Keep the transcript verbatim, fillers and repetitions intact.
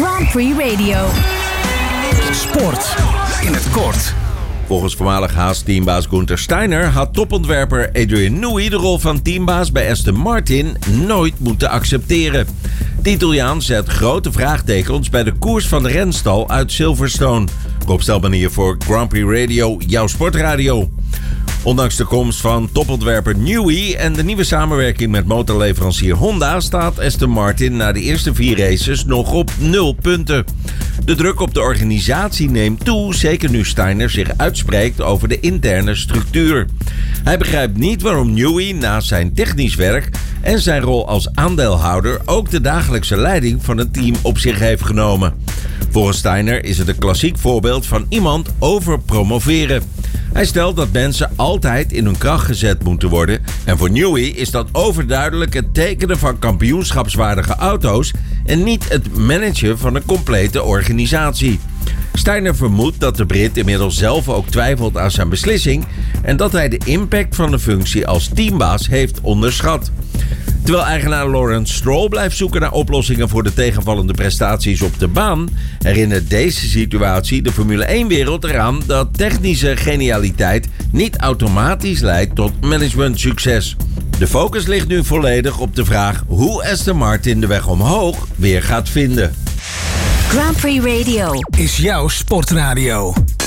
Grand Prix Radio. Sport in het kort. Volgens voormalig Haas-teambaas Gunther Steiner had topontwerper Adrian Newey de rol van teambaas bij Aston Martin nooit moeten accepteren. De Italiaan zet grote vraagtekens bij de koers van de renstal uit Silverstone. Rob Stelman hier voor Grand Prix Radio, jouw sportradio. Ondanks de komst van topontwerper Newey en de nieuwe samenwerking met motorleverancier Honda staat Aston Martin na de eerste vier races nog op nul punten. De druk op de organisatie neemt toe, zeker nu Steiner zich uitspreekt over de interne structuur. Hij begrijpt niet waarom Newey naast zijn technisch werk en zijn rol als aandeelhouder ook de dagelijkse leiding van het team op zich heeft genomen. Volgens Steiner is het een klassiek voorbeeld van iemand overpromoveren. Hij stelt dat mensen altijd in hun kracht gezet moeten worden en voor Newey is dat overduidelijk het tekenen van kampioenschapswaardige auto's en niet het managen van een complete organisatie. Steiner vermoedt dat de Brit inmiddels zelf ook twijfelt aan zijn beslissing en dat hij de impact van de functie als teambaas heeft onderschat. Terwijl eigenaar Lawrence Stroll blijft zoeken naar oplossingen voor de tegenvallende prestaties op de baan, herinnert deze situatie de Formule één-wereld eraan dat technische genialiteit niet automatisch leidt tot managementsucces. De focus ligt nu volledig op de vraag hoe Aston Martin de weg omhoog weer gaat vinden. Grand Prix Radio Is jouw sportradio.